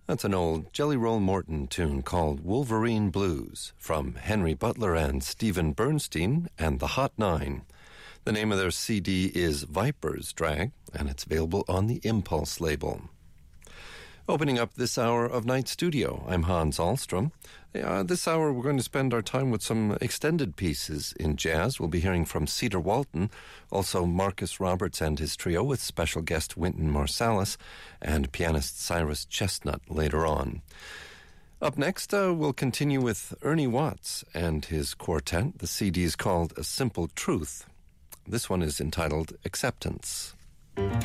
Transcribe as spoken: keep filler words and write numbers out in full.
That's an old Jelly Roll Morton tune called Wolverine Blues from Henry Butler and Stephen Bernstein and the Hot Nine. The name of their C D is Viper's Drag, and it's available on the Impulse label. Opening up this hour of Night Studio, I'm Hans Ahlstrom. Uh, this hour we're going to spend our time with some extended pieces in jazz. We'll be hearing from Cedar Walton, also Marcus Roberts and his trio with special guest Wynton Marsalis and pianist Cyrus Chestnut later on. Up next, uh, we'll continue with Ernie Watts and his quartet. The C D is called A Simple Truth. This one is entitled Acceptance.